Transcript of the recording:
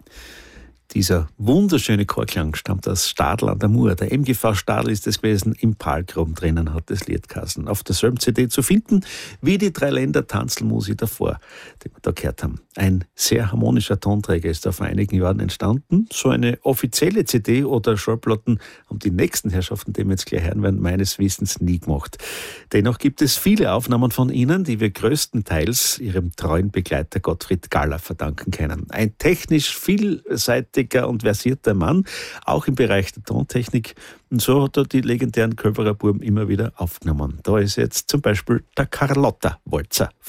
Dieser wunderschöne Chorklang stammt aus Stadl an der Mur. Der MGV Stadl ist es gewesen, im Palgrum drinnen hat das Lied geheißen. Auf derselben CD zu finden wie die drei Länder Tanzelmusik davor, die wir da gehört haben. Ein sehr harmonischer Tonträger ist da vor einigen Jahren entstanden. So eine offizielle CD oder Schallplatten haben die nächsten Herrschaften, die wir jetzt gleich hören werden, meines Wissens nie gemacht. Dennoch gibt es viele Aufnahmen von ihnen, die wir größtenteils ihrem treuen Begleiter Gottfried Galler verdanken können. Ein technisch vielseitiger und versierter Mann, auch im Bereich der Tontechnik. Und so hat er die legendären Kölberer Buben immer wieder aufgenommen. Da ist jetzt zum Beispiel der Carlotta-Walzer